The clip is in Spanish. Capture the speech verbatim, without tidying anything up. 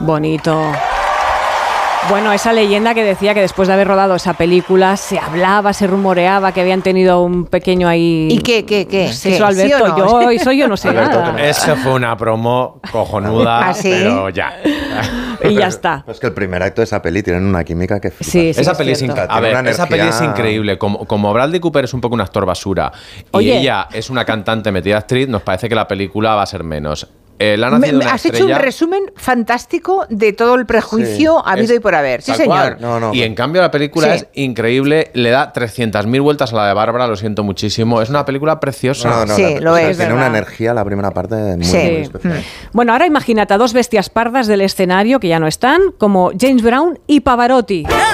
Bonito. Bueno, esa leyenda que decía que después de haber rodado esa película se hablaba, se rumoreaba que habían tenido un pequeño ahí... ¿Y qué, qué, qué? Pues eso, Alberto, ¿sí o no? yo, eso yo no sé nada. Eso fue una promo cojonuda, ¿Ah, sí? pero ya. Y ya está. Es que el primer acto de esa peli tienen una química que flipas. Sí, sí, esa es peli es cierto. inc- a ver, esa peli es increíble. Como, como Bradley Cooper es un poco un actor basura y Oye. ella es una cantante metida actriz, nos parece que la película va a ser menos. Eh, le ha Me- nacido me- una has hecho estrella, un resumen fantástico de todo el prejuicio Sí. habido Es y por haber. Sí, tal señor. cual. No, no. Y en cambio la película Sí. es increíble, le da trescientas mil vueltas a la de Bárbara, lo siento muchísimo. Es una película preciosa. No, no, Sí, la- lo o sea, es, tiene verdad. una energía la primera parte muy, Sí. muy especial. Bueno, ahora imagínate a dos bestias pardas del escenario que ya no están, como James Brown y Pavarotti.